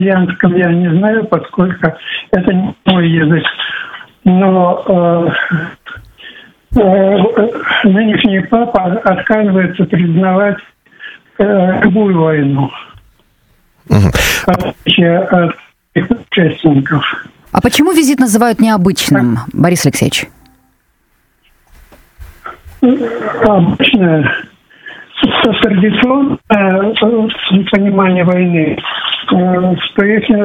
итальянском я не знаю, поскольку это не мой язык. Но нынешний папа отказывается признавать любую войну, в отличие от участников. А почему визит называют необычным, Борис Алексеевич? Обычно традиционное понимание войны, что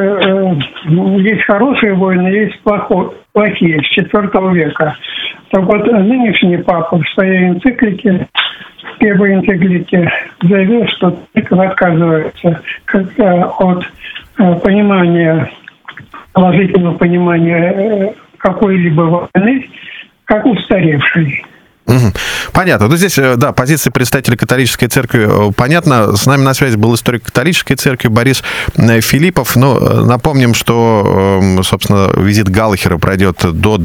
есть хорошие войны, есть плохие, с IV века. Так вот, нынешний папа в своей энциклике, первой энциклике, заявил, что церковь отказывается от понимания, положительного понимания какой-либо войны, как устаревшей. Понятно. Ну, здесь, да, позиция представителя католической церкви понятна. С нами на связи был историк католической церкви Борис Филиппов. Но напомним, что, собственно, визит Галлахера пройдет до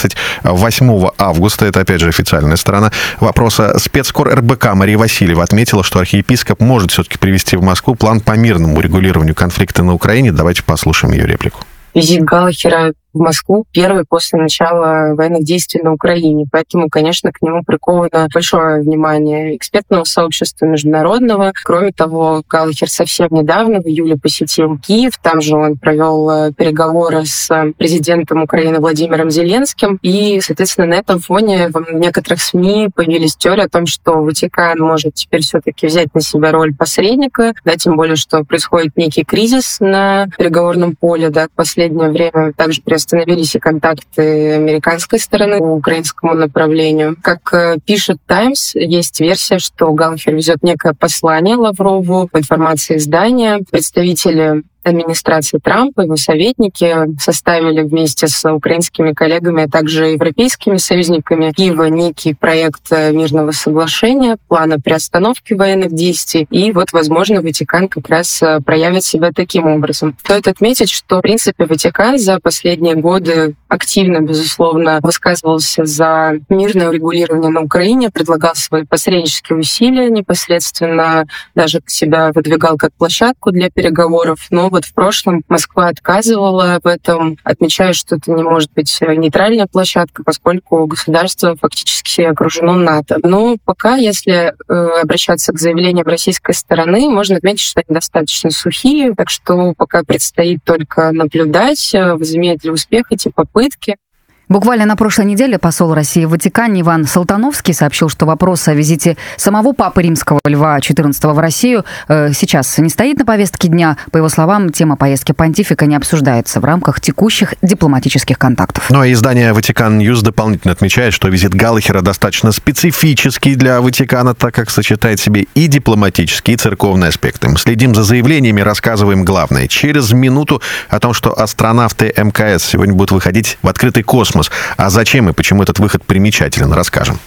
28 августа. Это, опять же, официальная сторона вопроса. Спецкор РБК Мария Васильева отметила, что архиепископ может все-таки привести в Москву план по мирному регулированию конфликта на Украине. Давайте послушаем ее реплику. Визит Галлахера в Москву первый после начала военных действий на Украине. Поэтому, конечно, к нему приковано большое внимание экспертного сообщества международного. Кроме того, Галлахер совсем недавно, в июле, посетил Киев. Там же он провел переговоры с президентом Украины Владимиром Зеленским. И, соответственно, на этом фоне в некоторых СМИ появились теории о том, что Ватикан может теперь все-таки взять на себя роль посредника, да, тем более, что происходит некий кризис на переговорном поле, да, в последнее время также остановились и контакты американской стороны по украинскому направлению. Как пишет «Таймс», есть версия, что Галлахер везет некое послание Лаврову. По информации издания, представители администрации Трампа, его советники составили вместе с украинскими коллегами, а также европейскими союзниками Киева некий проект мирного соглашения, плана приостановки военных действий. И вот, возможно, Ватикан как раз проявит себя таким образом. Стоит отметить, что, в принципе, Ватикан за последние годы активно, безусловно, высказывался за мирное урегулирование на Украине, предлагал свои посреднические усилия непосредственно, даже себя выдвигал как площадку для переговоров. Но вот в прошлом Москва отказывала в этом, отмечая, что это не может быть нейтральная площадка, поскольку государство фактически окружено НАТО. Но пока, если обращаться к заявлениям российской стороны, можно отметить, что они достаточно сухие, так что пока предстоит только наблюдать, возымеют ли успех эти попытки. Буквально на прошлой неделе посол России в Ватикане Иван Салтановский сообщил, что вопрос о визите самого Папы Римского Льва XIV в Россию сейчас не стоит на повестке дня. По его словам, тема поездки понтифика не обсуждается в рамках текущих дипломатических контактов. Ну а издание Vatican News дополнительно отмечает, что визит Галлахера достаточно специфический для Ватикана, так как сочетает в себе и дипломатические, и церковные аспекты. Мы следим за заявлениями, рассказываем главное. Через минуту о том, что астронавты МКС сегодня будут выходить в открытый космос. А зачем и почему этот выход примечателен, расскажем.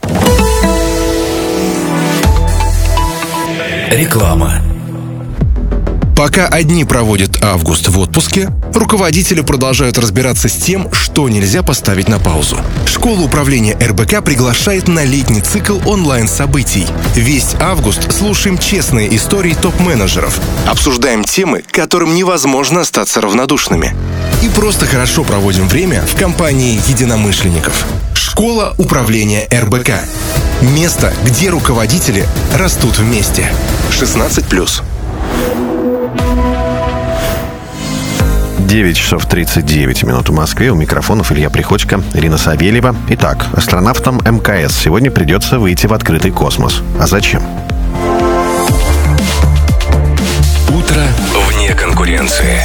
Реклама. Пока одни проводят август в отпуске, руководители продолжают разбираться с тем, что нельзя поставить на паузу. Школа управления РБК приглашает на летний цикл онлайн-событий. Весь август слушаем честные истории топ-менеджеров, обсуждаем темы, к которым невозможно остаться равнодушными. И просто хорошо проводим время в компании единомышленников. Школа управления РБК. Место, где руководители растут вместе. 16+. 9 часов 39 минут в Москве. У микрофонов Илья Приходько, Ирина Савельева. Итак, астронавтам МКС сегодня придется выйти в открытый космос. А зачем? Утро вне конкуренции.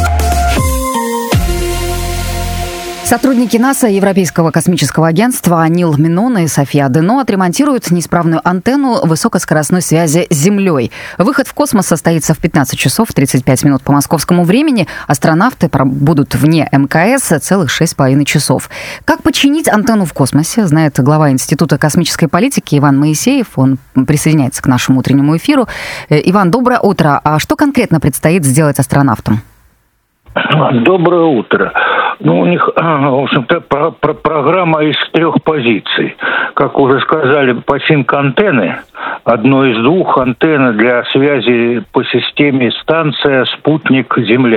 Сотрудники НАСА и Европейского космического агентства Нил Минон и София Дено отремонтируют неисправную антенну высокоскоростной связи с Землей. Выход в космос состоится в 15 часов 35 минут по московскому времени. Астронавты будут вне МКС целых 6,5 часов. Как починить антенну в космосе, знает глава Института космической политики Иван Моисеев. Он присоединяется к нашему утреннему эфиру. Иван, доброе утро. А что конкретно предстоит сделать астронавтам? Доброе утро. У них, в общем-то, программа из 3 позиций. Как уже сказали, посинк антенны. Одной из 2 антенн для связи по системе станция, спутник, Земля.